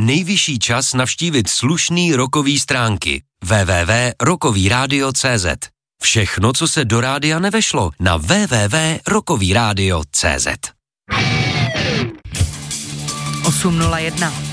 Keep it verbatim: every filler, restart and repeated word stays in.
nejvyšší čas navštívit slušný rockový stránky w w w tečka rockový rádio tečka c z. Všechno, co se do rádia nevešlo, na w w w tečka rockový rádio tečka c z. osm nula jedna